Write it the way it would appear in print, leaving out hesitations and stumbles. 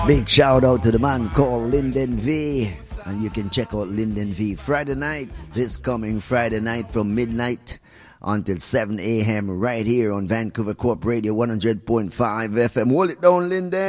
Big shout out to the man called Lyndon V. And you can check out Lyndon V Friday night, this coming Friday night from midnight until 7 a.m. right here on Vancouver Corp Radio 100.5 FM. Hold it down, Lyndon.